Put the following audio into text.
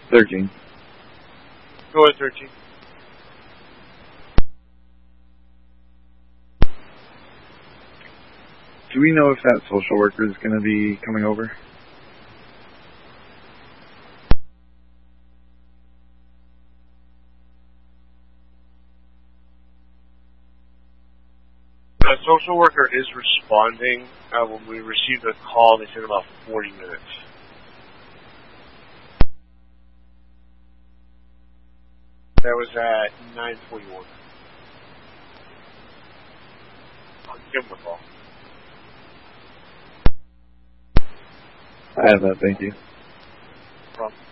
13. Go ahead, 13. Do we know if that social worker is going to be coming over? The social worker is responding. When we received a call, they said about 40 minutes. That was at 9:41. I'll give him a call. I have that, thank you. No problem.